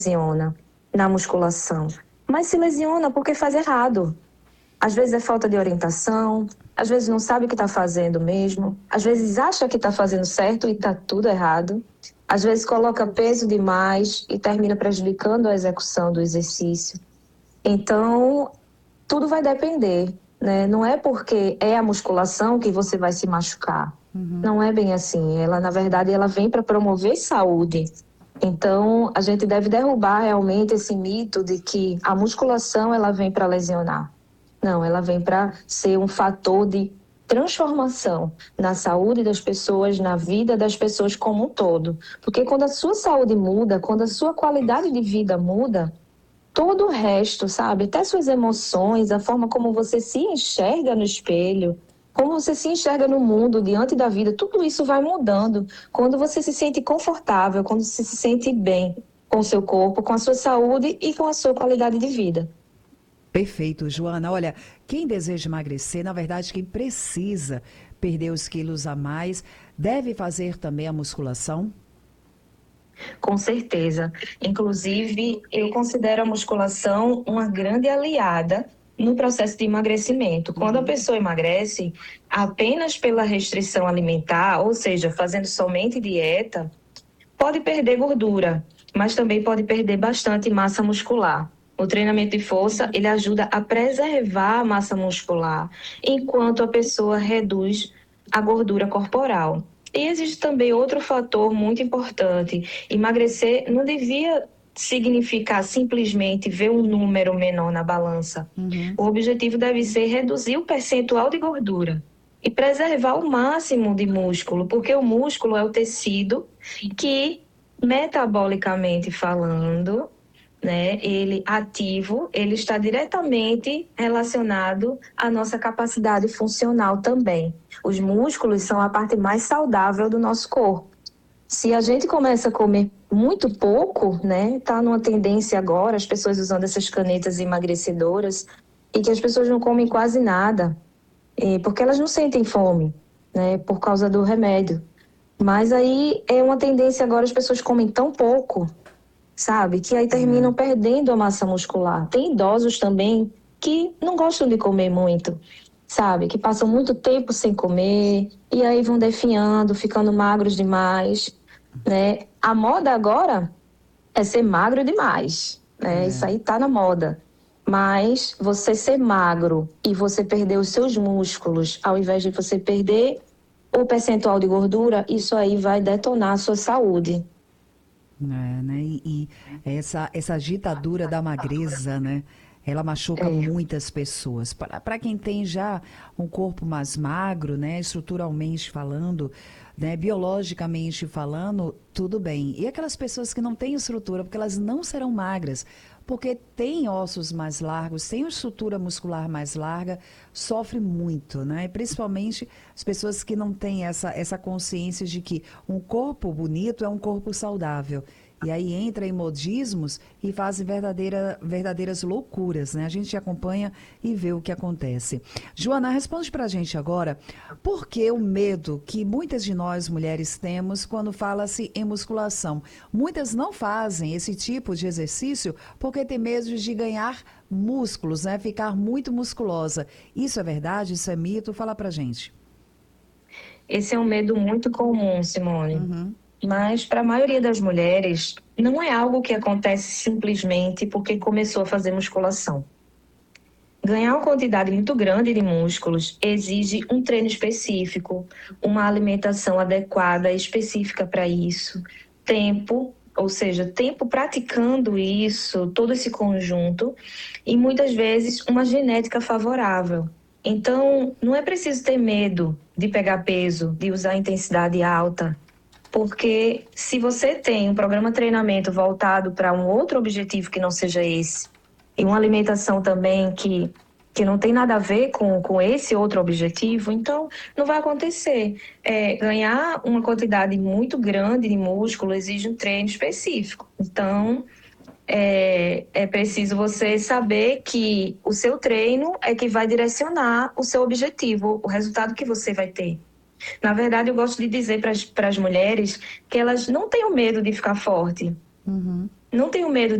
lesiona na musculação, mas se lesiona porque faz errado. Às vezes é falta de orientação, às vezes não sabe o que está fazendo mesmo, às vezes acha que está fazendo certo e está tudo errado, às vezes coloca peso demais e termina prejudicando a execução do exercício. Então, tudo vai depender, né? Não é porque é a musculação que você vai se machucar. Não é bem assim. Ela, na verdade, ela vem para promover saúde. Então, a gente deve derrubar realmente esse mito de que a musculação ela vem para lesionar. Não, ela vem para ser um fator de transformação na saúde das pessoas, na vida das pessoas como um todo. Porque quando a sua saúde muda, quando a sua qualidade de vida muda, todo o resto, sabe? Até suas emoções, a forma como você se enxerga no espelho, como você se enxerga no mundo, diante da vida, tudo isso vai mudando. Quando você se sente confortável, quando você se sente bem com o seu corpo, com a sua saúde e com a sua qualidade de vida. Perfeito, Joana. Olha, quem deseja emagrecer, na verdade, quem precisa perder os quilos a mais, deve fazer também a musculação? Com certeza. Inclusive, eu considero a musculação uma grande aliada no processo de emagrecimento. Quando a pessoa emagrece apenas pela restrição alimentar, ou seja, fazendo somente dieta, pode perder gordura, mas também pode perder bastante massa muscular. O treinamento de força, ele ajuda a preservar a massa muscular, enquanto a pessoa reduz a gordura corporal. E existe também outro fator muito importante. Emagrecer não devia significar simplesmente ver um número menor na balança. O objetivo deve ser reduzir o percentual de gordura e preservar o máximo de músculo, porque o músculo é o tecido que, metabolicamente falando, né, ele ativo, ele está diretamente relacionado à nossa capacidade funcional também. Os músculos são a parte mais saudável do nosso corpo. Se a gente começa a comer muito pouco, né, tá numa tendência agora, as pessoas usando essas canetas emagrecedoras, e que as pessoas não comem quase nada, porque elas não sentem fome, né, por causa do remédio. Mas aí é uma tendência agora, as pessoas comem tão pouco, sabe, que aí terminam perdendo a massa muscular. Tem idosos também que não gostam de comer muito, sabe, que passam muito tempo sem comer e aí vão definhando, ficando magros demais, né? A moda agora é ser magro demais, né? Isso aí tá na moda. Mas você ser magro e você perder os seus músculos, ao invés de você perder o percentual de gordura, isso aí vai detonar a sua saúde. É, né? E essa ditadura da magreza, né? Ela machuca É. muitas pessoas. Para quem tem já um corpo mais magro, né? Estruturalmente falando, né? Biologicamente falando, tudo bem. E aquelas pessoas que não têm estrutura, porque elas não serão magras, porque têm ossos mais largos, têm estrutura muscular mais larga, sofre muito, né? E principalmente as pessoas que não têm essa consciência de que um corpo bonito é um corpo saudável. E aí entra em modismos e fazem verdadeiras loucuras, né? A gente acompanha e vê o que acontece. Joana, responde pra gente agora, por que o medo que muitas de nós mulheres temos quando fala-se em musculação? Muitas não fazem esse tipo de exercício porque tem medo de ganhar músculos, né? Ficar muito musculosa. Isso é verdade? Isso é mito? Fala pra gente. Esse é um medo muito comum, Simone. Mas para a maioria das mulheres, não é algo que acontece simplesmente porque começou a fazer musculação. Ganhar uma quantidade muito grande de músculos exige um treino específico, uma alimentação adequada, específica para isso, tempo, ou seja, tempo praticando isso, todo esse conjunto, e muitas vezes uma genética favorável. Então, não é preciso ter medo de pegar peso, de usar intensidade alta, porque se você tem um programa de treinamento voltado para um outro objetivo que não seja esse, e uma alimentação também que não tem nada a ver com esse outro objetivo, então não vai acontecer. Ganhar uma quantidade muito grande de músculo exige um treino específico. Então, é preciso você saber que o seu treino é que vai direcionar o seu objetivo, o resultado que você vai ter. Na verdade, eu gosto de dizer para as mulheres que elas não tenham medo de ficar forte. não tenho medo